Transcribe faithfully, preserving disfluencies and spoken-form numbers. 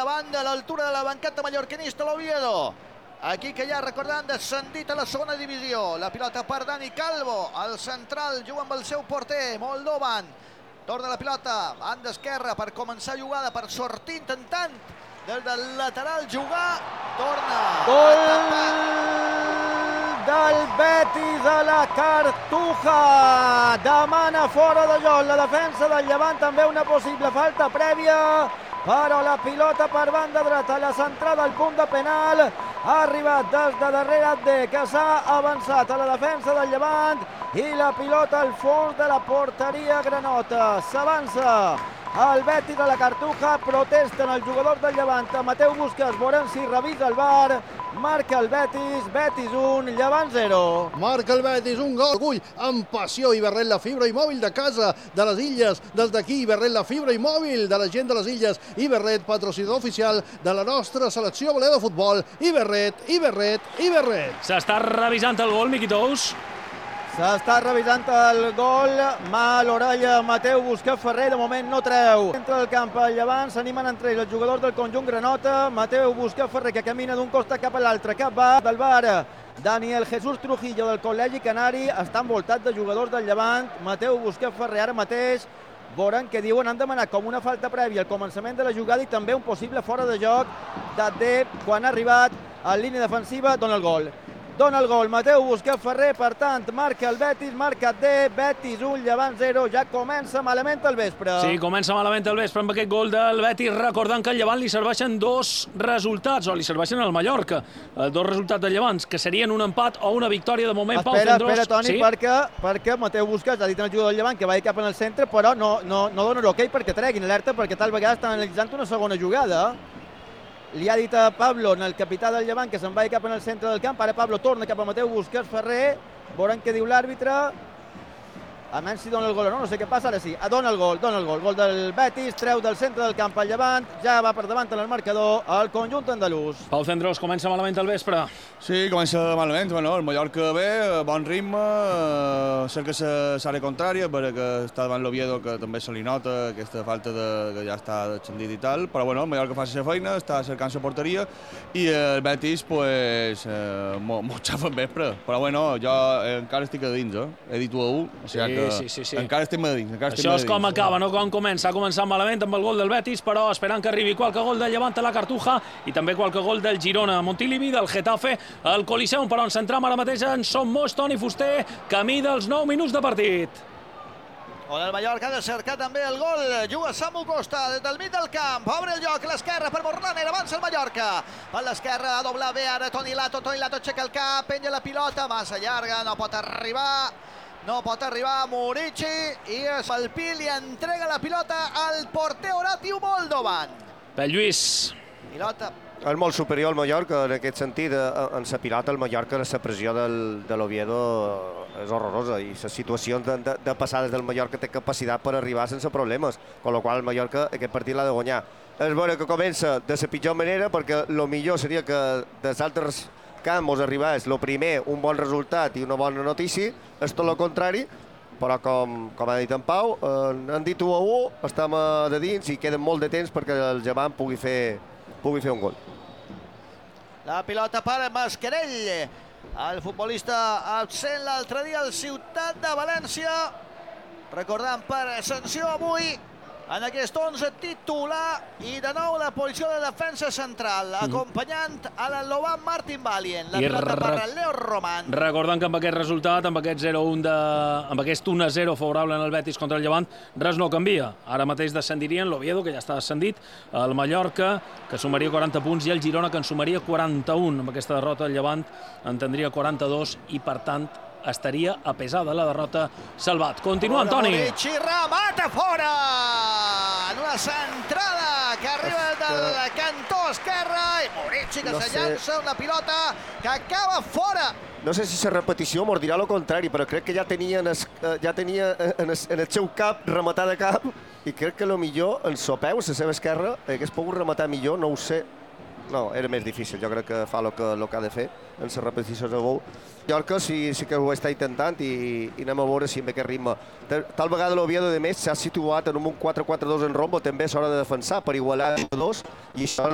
la banda, a l'altura de la banqueta mallorquinista, l'Oviedo. Aquí que ja, recordant, descendit a la segona divisió. La pilota per Dani Calvo, el central juga amb el seu porter, Moldovan. Torna la pilota, banda esquerra per començar jugada, per sortir intentant des del lateral jugar. Torna. Gol del Betis a la Cartuja. Demana fora de joc la defensa del Llevant, també una possible falta prèvia, però la pilota per banda dreta, la centrada al punt de penal, ha arribat des de darrere de que s'ha avançat a la defensa del Llevant i la pilota al fons de la porteria granota. S'avança el Betis a la Cartuja, protesten els jugadors del Llevant. Mateu Busquets, veurem si revisa el V A R. Marca el Betis, Betis un, Llevant zero. Marca el Betis un gol. Orgull, amb passió, Iberret, la fibra i mòbil de casa, de les Illes. Des d'aquí, Iberret, la fibra i mòbil de la gent de les Illes. Iberret, patrocinador oficial de la nostra selecció valent de futbol. Iberret, Iberret, Iberret. S'està revisant el gol, Miqui Tous. S'està revisant el gol, mà a l'orella Mateu Busquets Ferrer, de moment no treu. Entra al camp al Llevant, s'animen entre ells els jugadors del conjunt granota. Mateu Busquets Ferrer que camina d'un costat cap a l'altre, cap va del V A R. Daniel Jesús Trujillo del Col·legi Canari està envoltat de jugadors del Llevant. Mateu Busquets Ferrer ara mateix, veurem que diuen han demanat com una falta prèvia al començament de la jugada i també un possible fora de joc de quan ha arribat a línia defensiva, dona el gol. Dona el gol Mateu Busquets Ferrer, per tant, marca el Betis, marca D, Betis un, Llevant zero, ja comença malament el vespre. Sí, comença malament el vespre amb aquest gol del Betis, recordant que al Llevant li serveixen dos resultats, o li serveixen al Mallorca, dos resultats del Llevant, que serien un empat o una victòria de moment. Espera, Pau espera, Toni, sí? perquè, perquè Mateu Busquets ha dit al jugador del Llevant que vagi cap en el centre, però no, no, no dona l'hoquei perquè treguin alerta, perquè tal vegada estan analitzant una segona jugada. Li ha dit a Pablo, el capità del Llevant, que se'n vagi cap en el centre del camp. Ara Pablo torna cap a Mateu Busquets Ferrer. Veurem què diu l'àrbitre. A menys si dona el gol o no, no sé què passa. Ara sí, dona el gol, dona el gol. Gol del Betis, treu del centre del camp al Llevant. Ja va per davant en el marcador el conjunt andalús. Pau Cendrós, comença malament el vespre. Sí, comença malament. Bueno, el Mallorca bé, bon ritme, cerca l'àrea contrària, perquè està davant l'Oviedo, que també se li nota aquesta falta de, que ja està descendit i tal, però bueno, el Mallorca fa la seva feina, està cercant la porteria, i el Betis, pues, eh, molt xafa en vespre. Però bueno, jo encara estic a dins, eh? He dit u a u, o sigui que Sí, sí, sí. encara estem a dins. Encara estem Això a és dins. com acaba, no com comença. Ha començat malament amb el gol del Betis, però esperant que arribi qualque gol del Llevant a la Cartuja i també qualque gol del Girona, Montilivi, del Getafe, el Coliseum, però ens centram ara mateix en Som Moix, Toni Fuster, camí dels nou minuts de partit. On el Mallorca ha de cercar també el gol. Juga Samu Costa des del mig del camp. Obre el joc a l'esquerra per Morlaner. Avança el Mallorca. Per l'esquerra a doblar bé ara Toni Lato. Toni Lato aixeca el cap, penya la pilota, massa llarga, no pot arribar. No pot arribar a Murici i el Pi li entrega la pilota al porter Horatiu Moldovan. Pel Lluís. Pilota. És molt superior al Mallorca en aquest sentit. En la pilota el Mallorca, la pressió del, de l'Oviedo és horrorosa i les situacions de, de, de passades del Mallorca té capacitat per arribar sense problemes, amb la qual el Mallorca aquest partit l'ha de guanyar. És vera que comença de la pitjor manera, perquè el millor seria que dels altres camps mos arribés el primer un bon resultat i una bona notícia, és tot el contrari, però com, com ha dit en Pau, eh, han dit u a u, estem de dins i queden molt de temps perquè el Llevant pugui fer, pugui fer un gol. La pilota per Mascarell, el futbolista absent l'altre dia al Ciutat de València, recordant per sanció avui en aquest onze titular, i de nou la posició de defensa central, acompanyant a l'Enlovan Martin Valient. La pilota per Leo Roman. Recordant que amb aquest resultat, amb aquest zero a un, amb aquest un a zero favorable en el Betis contra el Llevant, res no canvia. Ara mateix descendirien l'Oviedo, que ja està descendit, el Mallorca, que sumaria quaranta punts, i el Girona, que en sumaria quaranta-un. Amb aquesta derrota el Llevant en tindria quaranta-dos i, per tant, estaria, a pesar de la derrota, salvat. Continua, Antoni. Murici remata fora en una centrada que arriba del cantó esquerre i Murici que se llança una pilota que acaba fora. No sé si la repetició mos dirà el contrari, però crec que ja tenia en el, ja tenia en el, en el seu cap rematar de cap, i crec que millor en el peu, a la seva esquerra, hagués pogut rematar millor, no ho sé. No, era més difícil, jo crec que fa el que, el que ha de fer en la repetició de gol. Mallorca sí, sí que ho està intentant i, i anem a veure si amb aquest ritme. Tal vegada l'Oviedo, de més, s'ha situat en un quatre quatre dos en rombo, també és hora de defensar per igualar dos, i això